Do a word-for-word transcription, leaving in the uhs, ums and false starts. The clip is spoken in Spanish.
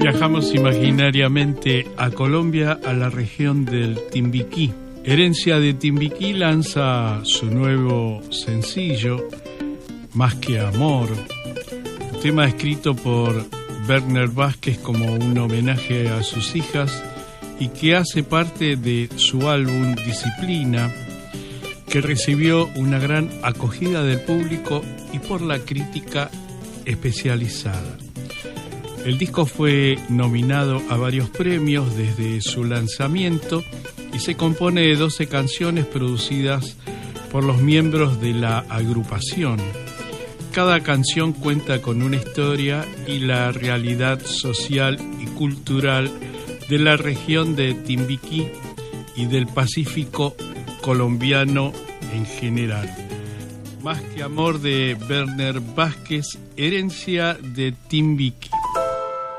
Viajamos imaginariamente a Colombia, a la región del Timbiquí. Herencia de Timbiquí lanza su nuevo sencillo, Más que Amor, un tema escrito por Werner Vázquez como un homenaje a sus hijas y que hace parte de su álbum Disciplina, que recibió una gran acogida del público y por la crítica especializada. El disco fue nominado a varios premios desde su lanzamiento y se compone de doce canciones producidas por los miembros de la agrupación. Cada canción cuenta con una historia y la realidad social y cultural de la región de Timbiquí y del Pacífico colombiano en general. Más que Amor de Werner Vázquez, Herencia de Timbiquí.